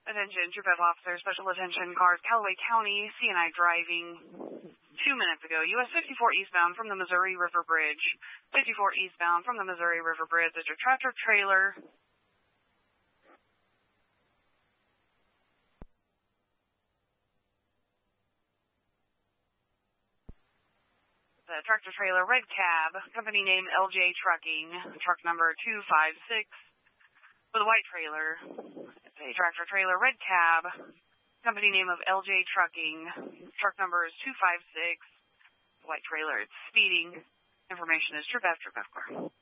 Attention, Troop F Officer, Special Attention, cars, Callaway County, CNI driving 2 minutes ago. US 54 eastbound from the Missouri River Bridge. 54 eastbound from the Missouri River Bridge. There's your tractor trailer. The tractor trailer, red cab, company name LJ Trucking, truck number 256. With a white trailer, it's a tractor trailer, red cab, company name of LJ Trucking, truck number is 256, white trailer, it's speeding. Information is Trip F Car.